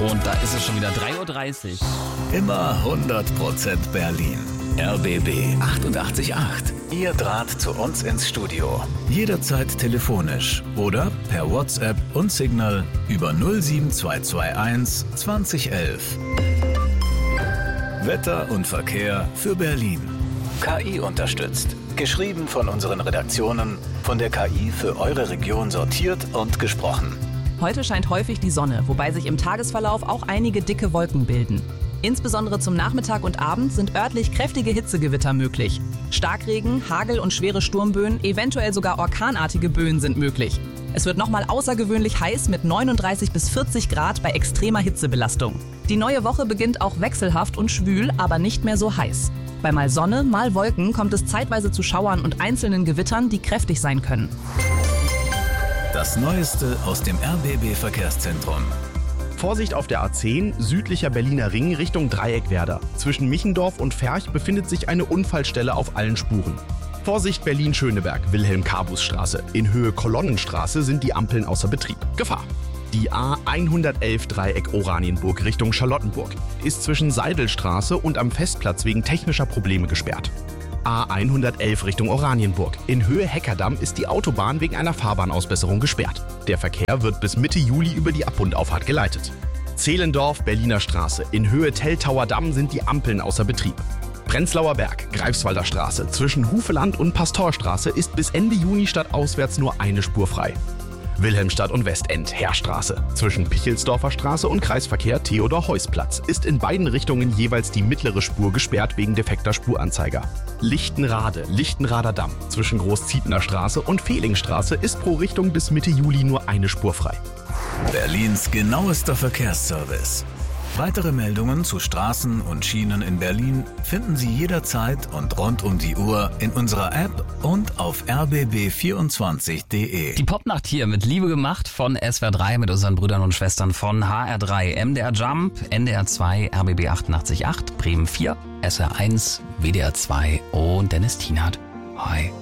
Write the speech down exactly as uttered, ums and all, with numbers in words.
Und da ist es schon wieder drei Uhr dreißig. Immer hundert Prozent Berlin. R B B achtundachtzig Komma acht. Ihr Draht zu uns ins Studio. Jederzeit telefonisch oder per WhatsApp und Signal über null sieben zwei zwei eins zwanzig elf. Wetter und Verkehr für Berlin. K I unterstützt. Geschrieben von unseren Redaktionen, von der K I für eure Region sortiert und gesprochen. Heute scheint häufig die Sonne, wobei sich im Tagesverlauf auch einige dicke Wolken bilden. Insbesondere zum Nachmittag und Abend sind örtlich kräftige Hitzegewitter möglich. Starkregen, Hagel und schwere Sturmböen, eventuell sogar orkanartige Böen sind möglich. Es wird nochmal außergewöhnlich heiß mit neununddreißig bis vierzig Grad bei extremer Hitzebelastung. Die neue Woche beginnt auch wechselhaft und schwül, aber nicht mehr so heiß. Bei mal Sonne, mal Wolken kommt es zeitweise zu Schauern und einzelnen Gewittern, die kräftig sein können. Das Neueste aus dem R B B-Verkehrszentrum. Vorsicht auf der A zehn, südlicher Berliner Ring Richtung Dreieckwerder. Zwischen Michendorf und Ferch befindet sich eine Unfallstelle auf allen Spuren. Vorsicht Berlin-Schöneberg, Wilhelm-Kabus-Straße. In Höhe Kolonnenstraße sind die Ampeln außer Betrieb. Gefahr. Die A hundertelf Dreieck Oranienburg Richtung Charlottenburg ist zwischen Seidelstraße und am Festplatz wegen technischer Probleme gesperrt. A hundertelf Richtung Oranienburg. In Höhe Heckerdamm ist die Autobahn wegen einer Fahrbahnausbesserung gesperrt. Der Verkehr wird bis Mitte Juli über die Ab- und Auffahrt geleitet. Zehlendorf, Berliner Straße. In Höhe Teltauer Damm sind die Ampeln außer Betrieb. Prenzlauer Berg, Greifswalder Straße. Zwischen Hufeland und Pastorstraße ist bis Ende Juni stadtauswärts nur eine Spur frei. Wilhelmstadt und Westend, Heerstraße. Zwischen Pichelsdorfer Straße und Kreisverkehr Theodor-Heuss-Platz ist in beiden Richtungen jeweils die mittlere Spur gesperrt wegen defekter Spuranzeiger. Lichtenrade, Lichtenrader Damm. Zwischen Großzietner Straße und Fehlingstraße ist pro Richtung bis Mitte Juli nur eine Spur frei. Berlins genauester Verkehrsservice. Weitere Meldungen zu Straßen und Schienen in Berlin finden Sie jederzeit und rund um die Uhr in unserer App und auf r b b vierundzwanzig punkt d e. Die Popnacht hier mit Liebe gemacht von S W R drei mit unseren Brüdern und Schwestern von H R drei, M D R Jump, N D R zwei, R B B achtundachtzig Komma acht, Bremen vier, S R eins, W D R zwei und Dennis Tienert. Hi.